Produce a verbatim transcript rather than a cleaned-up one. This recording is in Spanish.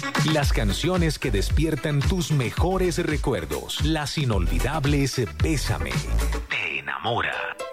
Las canciones que despiertan tus mejores recuerdos. Las inolvidables Bésame. Te enamora.